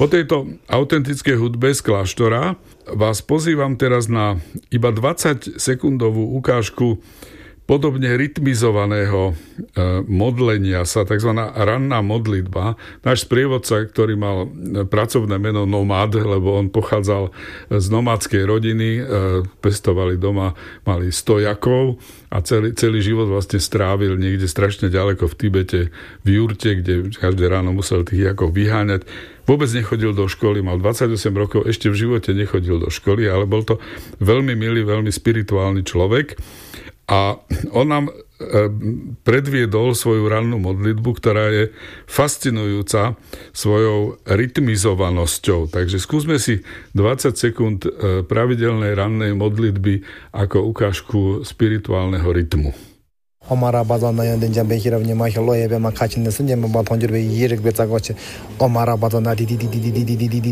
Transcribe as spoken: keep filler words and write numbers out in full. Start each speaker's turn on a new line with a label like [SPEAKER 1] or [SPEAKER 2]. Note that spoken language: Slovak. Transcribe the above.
[SPEAKER 1] Po tejto autentickej hudbe z kláštora vás pozývam teraz na iba dvadsaťsekundovú ukážku podobne rytmizovaného e, modlenia sa, tzv. Ranná modlitba. Náš sprievodca, ktorý mal pracovné meno Nomád, lebo on pochádzal z nomádskej rodiny, e, pestovali doma, mali stojakov a celý, celý život vlastne strávil niekde strašne ďaleko v Tibete, v jurte, kde každé ráno musel tých jakov vyháňať. Vôbec nechodil do školy, mal dvadsaťosem rokov, ešte v živote nechodil do školy, ale bol to veľmi milý, veľmi spirituálny človek. A on nám predviedol svoju rannú modlitbu, ktorá je fascinujúca svojou rytmizovanosťou. Takže skúsme si dvadsať sekúnd pravidelnej rannej modlitby ako ukážku spirituálneho rytmu.
[SPEAKER 2] Omara bazana yanden jambe hiravni ma hlo yebe ma kachin nesin jemme batonjur be yirik be tsagoche omara bazana di di di di di di di di